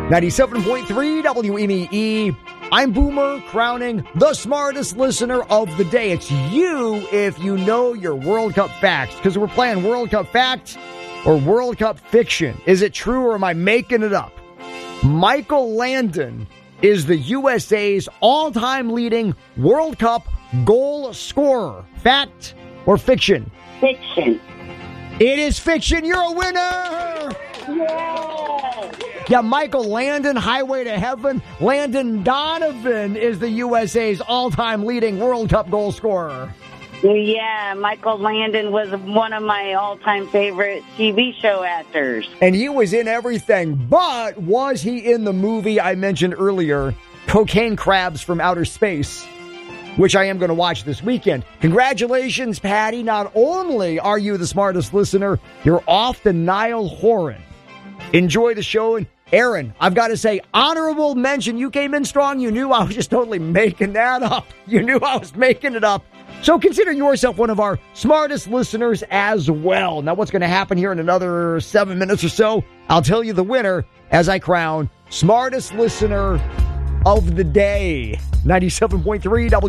97.3 WMEE. I'm Boomer, crowning the smartest listener of the day. It's you if you know your World Cup facts, because we're playing World Cup facts or World Cup fiction. Is it true or am I making it up? Michael Landon is the USA's all-time leading World Cup goal scorer. Fact or fiction? Fiction. It is fiction. You're a winner! Yeah. Yeah, Michael Landon, Highway to Heaven. Landon Donovan is the USA's all-time leading World Cup goal scorer. Yeah, Michael Landon was one of my all-time favorite TV show actors. And he was in everything, but was he in the movie I mentioned earlier, Cocaine Crabs from Outer Space, which I am going to watch this weekend. Congratulations, Patty. Not only are you the smartest listener, you're off the Niall Horan. Enjoy the show. And Aaron, I've got to say, honorable mention. You came in strong. You knew I was just totally making that up. You knew I was making it up. So consider yourself one of our smartest listeners as well. Now, what's going to happen here in another 7 minutes or so? I'll tell you the winner as I crown smartest listener of the day. 97.3 W.